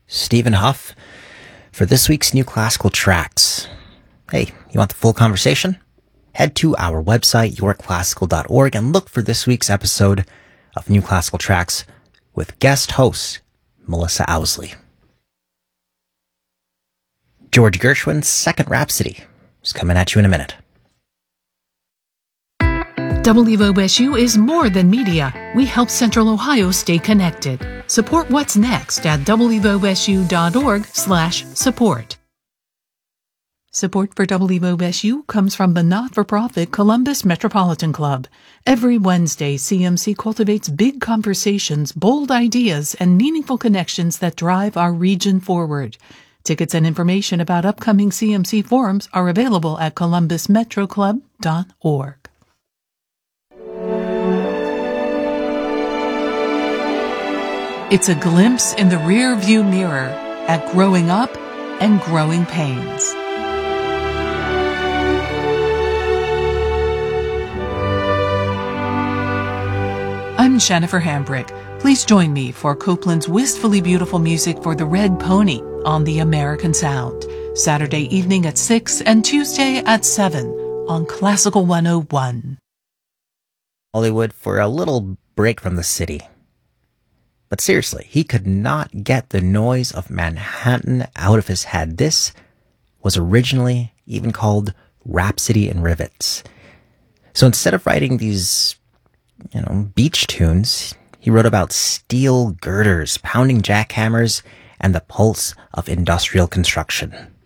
Stephen Huff, for this week's New Classical Tracks. Hey, you want the full conversation? Head to our website, yourclassical.org, and look for this week's episode of New Classical Tracks with guest host Melissa Owsley. George Gershwin's Second Rhapsody is coming at you in a minute. WOSU is more than media. We help Central Ohio stay connected. Support what's next at wosu.org/support. Support for WOSU comes from the not-for-profit Columbus Metropolitan Club. Every Wednesday, CMC cultivates big conversations, bold ideas, and meaningful connections that drive our region forward. Tickets and information about upcoming CMC forums are available at columbusmetroclub.org. It's a glimpse in the rear-view mirror at growing up and growing pains. I'm Jennifer Hambrick. Please join me for Copeland's wistfully beautiful music for the Red Pony on the American Sound, Saturday evening at 6 and Tuesday at 7 on Classical 101. Hollywood for a little break from the city. But seriously, he could not get the noise of Manhattan out of his head. This was originally even called Rhapsody in Rivets. So instead of writing these, beach tunes, he wrote about steel girders, pounding jackhammers, and the pulse of industrial construction.